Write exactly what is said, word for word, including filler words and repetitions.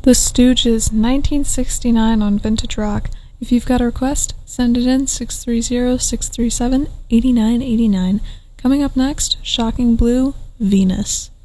The Stooges, nineteen sixty-nine on Vintage Rock. If you've got a request, send it in six three zero, six three seven, eight nine eight nine. Coming up next, Shocking Blue, Venus.